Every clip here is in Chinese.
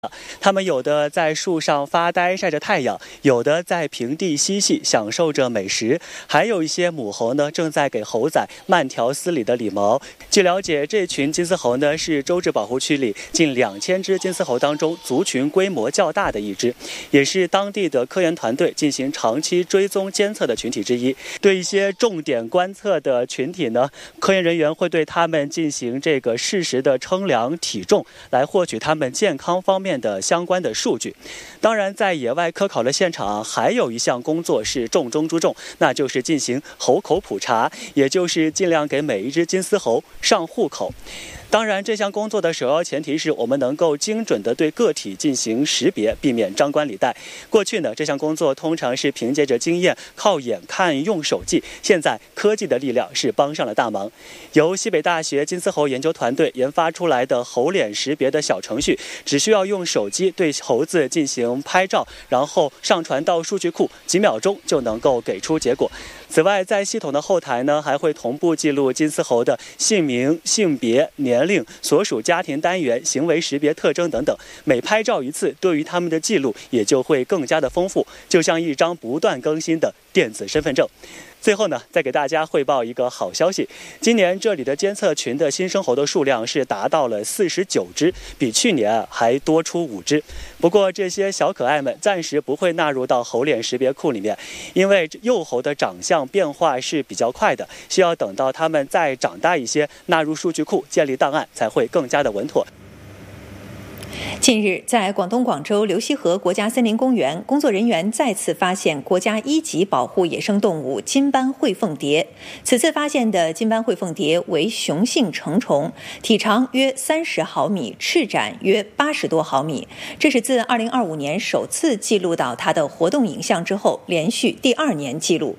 它们有的在树上发呆晒着太阳，有的在平地嬉戏享受着美食，还有一些母猴呢正在给猴崽慢条斯理的理毛。据了解，这群金丝猴呢是州治保护区里近2000只金丝猴当中族群规模较大的一只，也是当地的科研团队进行长期追踪监测的群体之一。对一些重点观测的群体呢，科研人员会对他们进行这个适时的称量体重，来获取他们健康方面的相关的数据。当然，在野外科考的现场，还有一项工作是重中之重，那就是进行猴口普查，也就是尽量给每一只金丝猴上户口。当然，这项工作的首要前提是我们能够精准地对个体进行识别，避免张冠李戴。过去呢，这项工作通常是凭借着经验，靠眼看用手记。现在科技的力量是帮上了大忙。由西北大学金丝猴研究团队研发出来的猴脸识别的小程序，只需要用手机对猴子进行拍照，然后上传到数据库，几秒钟就能够给出结果。此外，在系统的后台呢，还会同步记录金丝猴的姓名、性别、年龄、所属家庭单元、行为识别特征等等。每拍照一次，对于他们的记录也就会更加的丰富，就像一张不断更新的电子身份证。最后呢，再给大家汇报一个好消息，今年这里的监测群的新生猴的数量是达到了49只，比去年还多出5只。不过这些小可爱们暂时不会纳入到猴脸识别库里面，因为幼猴的长相变化是比较快的，需要等到它们再长大一些，纳入数据库建立档案才会更加的稳妥。 近日，在广东广州流溪河国家森林公园，工作人员再次发现国家1级保护野生动物金斑喙凤蝶。此次发现的金斑喙凤蝶为雄性成虫，体长约30毫米，翅展约80多毫米。这是自2025年首次记录到它的活动影像之后，连续第2年记录。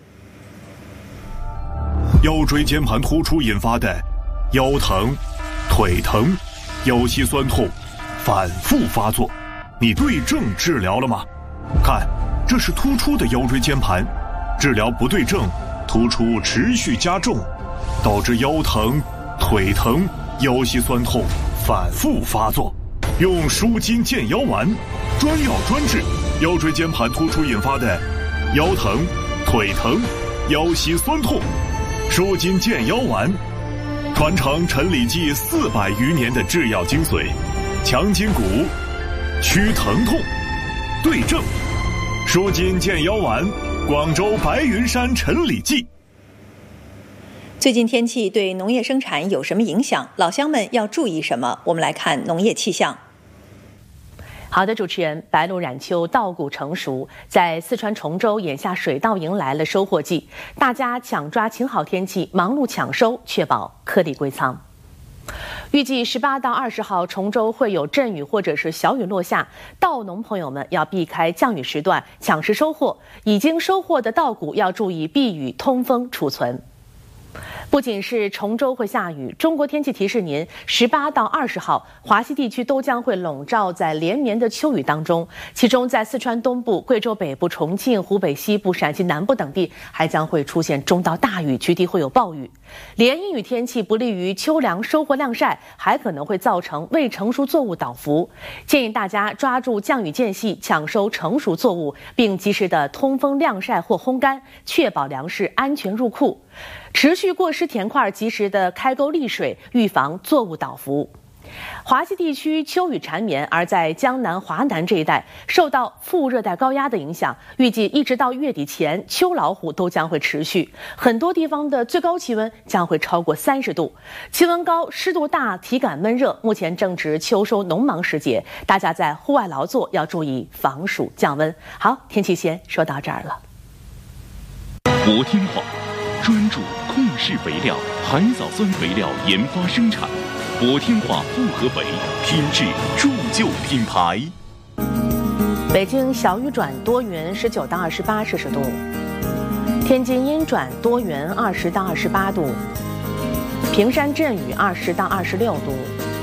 腰椎间盘突出引发的腰疼、腿疼、腰膝酸痛反复发作，你对症治疗了吗？看，这是突出的腰椎间盘，治疗不对症，突出持续加重，导致腰疼、腿疼、腰膝酸痛反复发作。用舒筋健腰丸，专药专治腰椎间盘突出引发的腰疼、腿疼、腰膝酸痛。舒筋健腰丸，传承陈李济400余年的制药精髓，强筋骨，祛疼痛，对症。舒筋健腰丸，广州白云山陈李济。 最近天气对农业生产有什么影响？老乡们要注意什么？我们来看农业气象。 好的，主持人，白露冉秋，稻谷成熟，在四川崇州眼下水稻迎来了收获季，大家抢抓晴好天气，忙碌抢收，确保颗粒归仓。预计18到20号，崇州会有阵雨或者是小雨落下，稻农朋友们要避开降雨时段，抢食收获。已经收获的稻谷要注意避雨通风储存。不仅是崇州会下雨，中国天气提示您，18到20号，华西地区都将会笼罩在连绵的秋雨当中，其中在四川东部、贵州北部、重庆、湖北西部、陕西南部等地还将会出现中到大雨，局地会有暴雨。连阴雨天气不利于秋粮收获晾晒，还可能会造成未成熟作物倒伏。建议大家抓住降雨间隙抢收成熟作物，并及时的通风晾晒或烘干，确保粮食安全入库。持续过湿田块及时的开沟沥水，预防作物倒伏。华西地区秋雨缠绵，而在江南、华南这一带受到副热带高压的影响，预计一直到月底前，秋老虎都将会持续。很多地方的最高气温将会超过30度，气温高、湿度大、体感闷热。目前正值秋收农忙时节，大家在户外劳作要注意防暑降温。好，天气先说到这儿了。 国天化专注控室肥料、海藻酸肥料研发生产，国天化复合肥，品质铸就品牌。 北京小雨转多云，19到28摄氏度；天津阴转多云，20到28度；平山阵雨20到26度；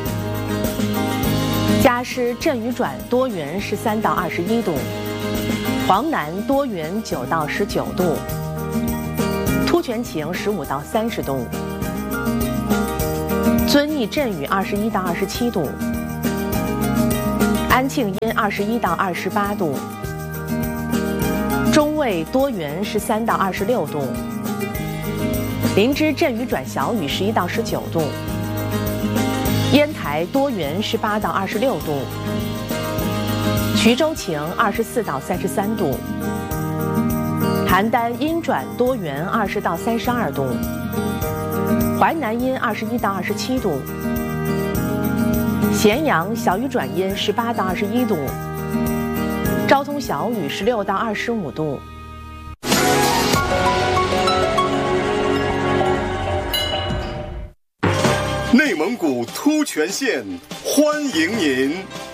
嘉施阵雨转多云，13到21度；黄南多云，9到19度；突厥晴15到30度；遵义阵雨21到27度； 安庆阴21到28度，中卫多云13到26度，林芝阵雨转小雨11到19度，烟台多云18到26度，衢州晴24到33度，邯郸阴转多云20到32度，淮南阴21到27度，咸阳小雨转阴18到21度，昭通小雨16到25度。 内蒙古突厥县欢迎您。